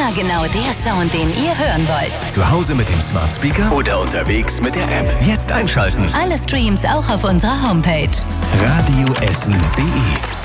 Immer genau der Sound, den ihr hören wollt. Zu Hause mit dem Smart Speaker oder unterwegs mit der App. Jetzt einschalten. Alle Streams auch auf unserer Homepage. radioessen.de